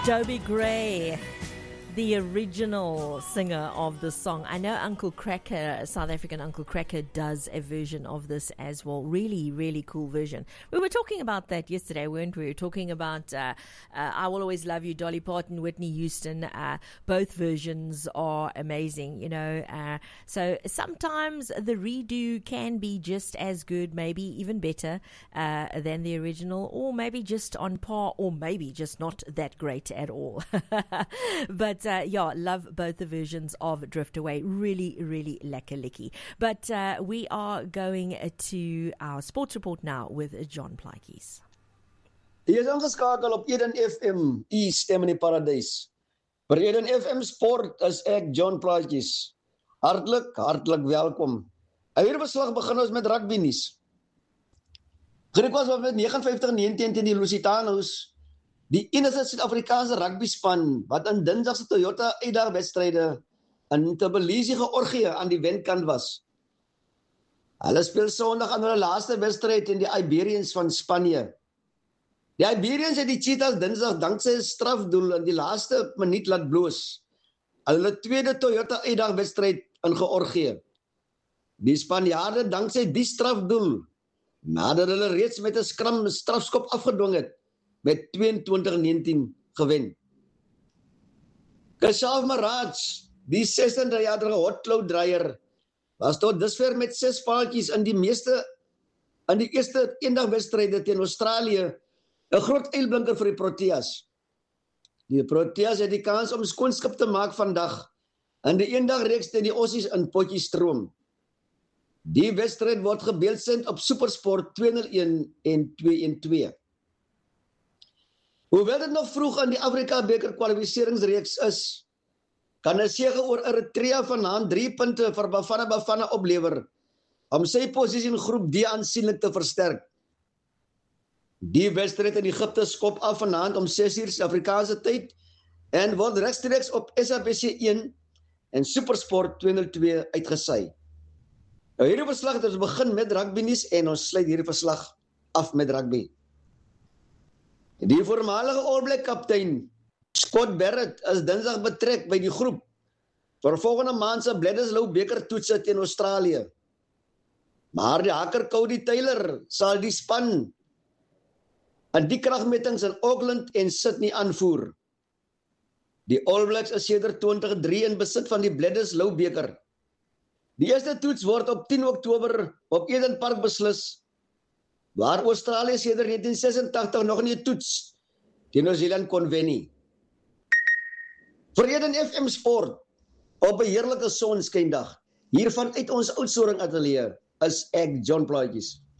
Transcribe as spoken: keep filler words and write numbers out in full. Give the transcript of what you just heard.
Dobie Gray, the original singer of the song. I know Uncle Cracker, South African Uncle Cracker, does a version of this as well. Really, really cool version. We were talking about that yesterday, weren't we? We were talking about uh, uh, I Will Always Love You, Dolly Parton, Whitney Houston. Uh, both versions are amazing, you know. Uh, so sometimes the redo can be just as good, maybe even better uh, than the original, or maybe just on par, or maybe just not that great at all. But Uh, yeah, love both the versions of Drift Away. Really, really lekker likkie. But uh, we are going to our sports report now with John Plaatjes. Jy is ingeskakel op Eden F M, u stem in die paradys. Vir Eden F M Sport is ek John Plaatjes. Hartlik, hartlik welkom. Hier beslag begin ons met rugby nuus. Griekwas was met vyfennegentig negentien teen die Lusitanos. Die enigste Suid-Afrikaanse rugbyspan wat in Dinsdag se Toyota uitdagwedstryde in Tbilisi, Georgië aan die wenkant was. Hulle speel Sondag aan hulle laaste wedstryd teen die Iberians van Spanje. Die Iberians het die Cheetahs Dinsdag danksy 'n strafdoel in die laaste minuut laat bloos. Hulle tweede Toyota uitdagwedstryd in Georgië. Die Spanjaarde danksy die strafdoel nadat hulle reeds met 'n skram strafskop afgedwing het, met tweeëntwintig negentien gewen. Keshav Maharaj, die sesentwintigjarige hotklou dryer, was tot dusver met ses paaltjies in die meeste in die eerste eendagwedstryde teen Australië 'n groot eilblinker vir die Proteas. Die Proteas het die kans om skoonskip te maak vandag in die eendagreeks teen die Aussies in Potchefstroom. Die wedstryd word gebeeldsend op Supersport twee nul een en twee een twee. Hoewel dit nog vroeg in die Afrika beker kwalifikasieringsreeks is, kan 'n sege oor Eritrea vanaand drie punte vir Bafana Bafana oplewer om sy posisie in groep D aansienlik te versterk. Die wedstryd in Egipte skop af vanaand om ses uur Suid-Afrikaanse tyd en word regstreeks op S A B C een en Supersport twee nul twee uitgesaai. Nou hierdie verslag het ons begin met rugby nuus en ons sluit hierdie verslag af met rugby. Die voormalige All Black kaptein Scott Barrett is Dinsdag betrek by die groep vir volgende maand se Bledisloe beker toetse teen Australië. Maar die hakker Cody Taylor sal die span in die kragmetings in Auckland en Sydney aanvoer. Die All Blacks is sedert twintig drie in besit van die Bledisloe beker. Die eerste toets word op tien Oktober op Eden Park beslis, waar Australië sedert negentien sesentagtig nog nie toets teen Nieu-Seeland kon wen nie. Vir Eden F M Sport op 'n heerlike sonskyndag hier vanuit ons Oudtshoorn ateljee is ek John Plaatjes.